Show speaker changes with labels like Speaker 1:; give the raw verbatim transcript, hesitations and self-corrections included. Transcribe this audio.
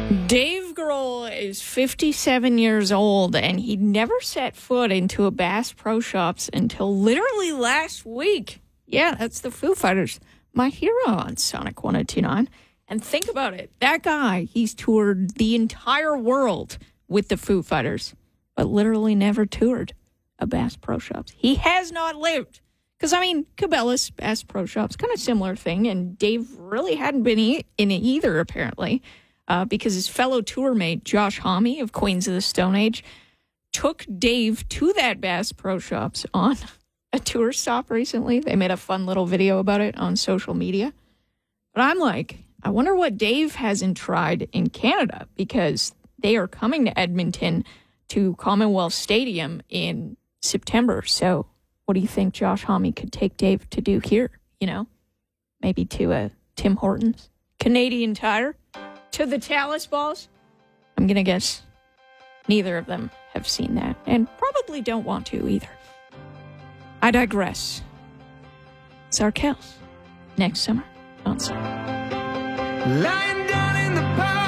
Speaker 1: Dave Grohl is fifty-seven years old, and he never set foot into a Bass Pro Shops until literally last week. Yeah, that's the Foo Fighters, my hero on Sonic one oh two point nine. And think about it. That guy, he's toured the entire world with the Foo Fighters, but literally never toured a Bass Pro Shops. He has not lived. Because, I mean, Cabela's, Bass Pro Shops, kind of similar thing, and Dave really hadn't been e- in it either, apparently. Uh, because his fellow tour mate, Josh Homme of Queens of the Stone Age, took Dave to that Bass Pro Shops on a tour stop recently. They made a fun little video about it on social media. But I'm like, I wonder what Dave hasn't tried in Canada, because they are coming to Edmonton to Commonwealth Stadium in September. So what do you think Josh Homme could take Dave to do here? You know, maybe to a Tim Hortons, Canadian Tire, to the Talus Balls? I'm going to guess neither of them have seen that, and probably don't want to either. I digress. Sarkels, next summer on Summer.
Speaker 2: Lying down in the park.